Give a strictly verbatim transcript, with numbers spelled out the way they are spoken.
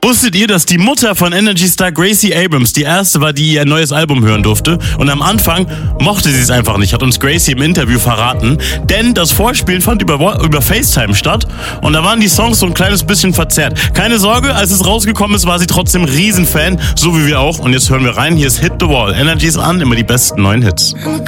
Wusstet ihr, dass die Mutter von Energy Star Gracie Abrams die erste war, die ihr neues Album hören durfte? Und am Anfang mochte sie es einfach nicht, hat uns Gracie im Interview verraten. Denn das Vorspielen fand über, über FaceTime statt und da waren die Songs so ein kleines bisschen verzerrt. Keine Sorge, als es rausgekommen ist, war sie trotzdem Riesenfan, so wie wir auch. Und jetzt hören wir rein, hier ist Hit the Wall. Energy ist an, immer die besten neuen Hits.